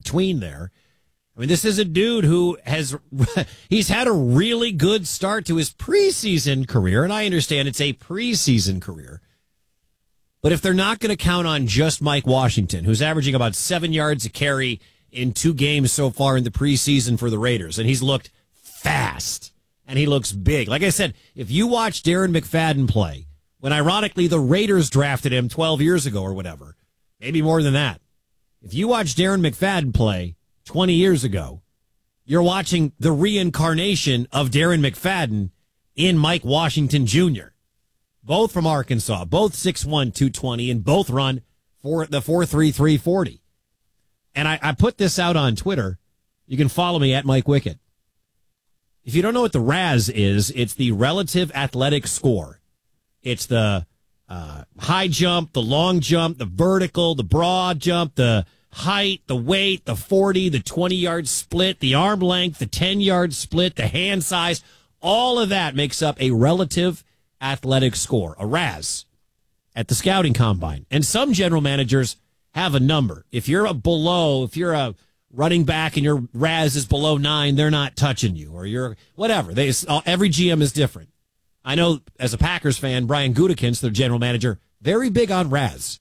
between there. I mean, this is a dude who he's had a really good start to his preseason career, and I understand it's a preseason career. But if they're not going to count on just Mike Washington, who's averaging about 7 yards a carry in 2 games so far in the preseason for the Raiders, and he's looked fast, and he looks big. Like I said, if you watch Darren McFadden play, when ironically the Raiders drafted him 12 years ago or whatever, maybe more than that, if you watch Darren McFadden play 20 years ago, you're watching the reincarnation of Darren McFadden in Mike Washington Jr., both from Arkansas, both 6'1", 220, and both run for the 4.33 40. And I put this out on Twitter. You can follow me at Mike Wickett. If you don't know what the RAS is, it's the relative athletic score. It's the high jump, the long jump, the vertical, the broad jump, the height, the weight, the 40, the 20-yard split, the arm length, the 10-yard split, the hand size. All of that makes up a relative athletic score, a RAS, at the scouting combine. And some general managers have a number. If you're a running back and your RAS is below 9, they're not touching you, or you're whatever. Every GM is different. I know as a Packers fan, Brian Gutekunst, their general manager, very big on RAS.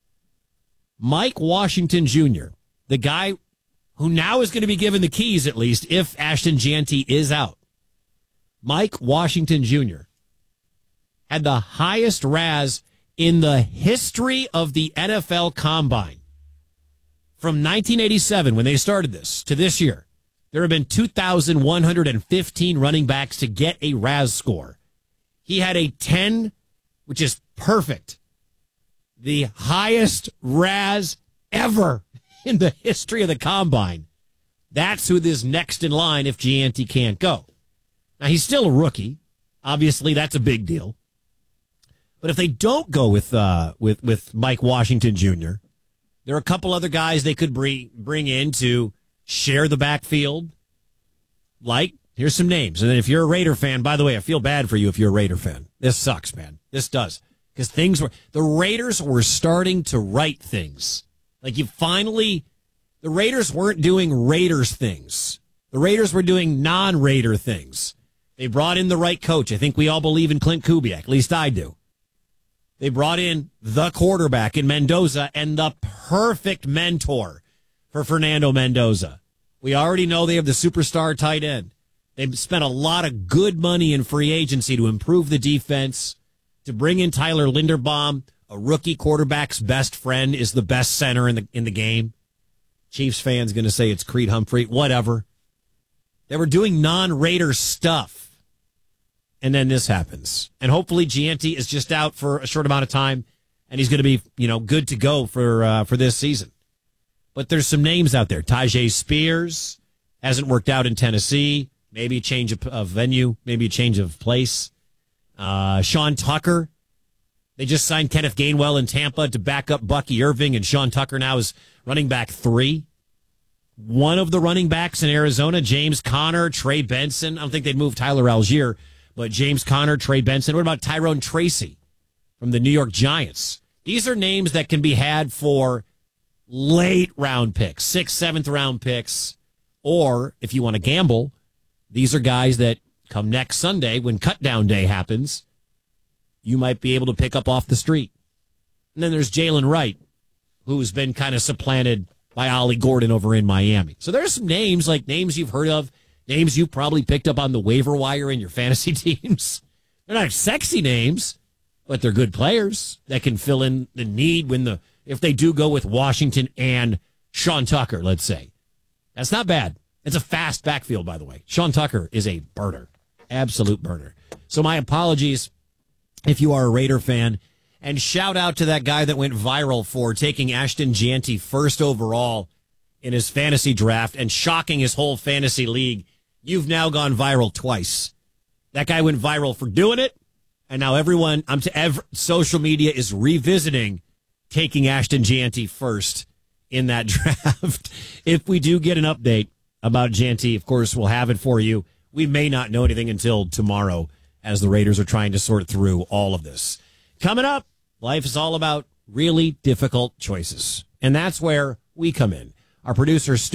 Mike Washington Jr., the guy who now is going to be given the keys, at least, if Ashton Jeanty is out. Mike Washington Jr. had the highest RAS in the history of the NFL Combine. From 1987, when they started this, to this year, there have been 2,115 running backs to get a RAS score. He had a 10, which is perfect. The highest RAS ever in the history of the Combine. That's who is next in line if Gianti can't go. Now, he's still a rookie. Obviously, that's a big deal. But if they don't go with Mike Washington Jr., there are a couple other guys they could bring in to share the backfield. Like, here's some names. And then if you're a Raider fan, by the way, I feel bad for you if you're a Raider fan. This sucks, man. This does. Because the Raiders were starting to write things. Like the Raiders weren't doing Raiders things. The Raiders were doing non-Raider things. They brought in the right coach. I think we all believe in Clint Kubiak. At least I do. They brought in the quarterback in Mendoza and the perfect mentor for Fernando Mendoza. We already know they have the superstar tight end. They've spent a lot of good money in free agency to improve the defense, to bring in Tyler Linderbaum, a rookie quarterback's best friend, is the best center in the game. Chiefs fans going to say it's Creed Humphrey, whatever. They were doing non-Raider stuff. And then this happens. And hopefully Gianti is just out for a short amount of time, and he's going to be, good to go for this season. But there's some names out there. Tyjae Spears hasn't worked out in Tennessee. Maybe a change of venue, maybe a change of place. Sean Tucker. They just signed Kenneth Gainwell in Tampa to back up Bucky Irving, and Sean Tucker now is running back 3. One of the running backs in Arizona, James Conner, Trey Benson. I don't think they'd move Tyler Algier, but James Conner, Trey Benson. What about Tyrone Tracy from the New York Giants? These are names that can be had for late round picks, 6th, 7th round picks. Or if you want to gamble, these are guys that come next Sunday when cut down day happens, you might be able to pick up off the street. And then there's Jalen Wright, who's been kind of supplanted by Ollie Gordon over in Miami. So there's some names, like names you've heard of, names you probably picked up on the waiver wire in your fantasy teams. They're not sexy names, but they're good players that can fill in the need if they do go with Washington and Sean Tucker, let's say. That's not bad. It's a fast backfield, by the way. Sean Tucker is a burner, absolute burner. So my apologies if you are a Raider fan. And shout out to that guy that went viral for taking Ashton Jeanty first overall in his fantasy draft and shocking his whole fantasy league. You've now gone viral twice. That guy went viral for doing it, and now social media is revisiting taking Ashton Jeanty first in that draft. If we do get an update about Jeanty, of course, we'll have it for you. We may not know anything until tomorrow as the Raiders are trying to sort through all of this. Coming up, life is all about really difficult choices, and that's where we come in. Our producer,